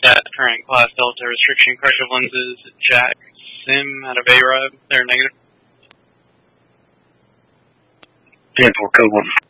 that current class delta restriction corrective lenses. Jack Sim out of A-Rod. They're negative. 10-4, code 1.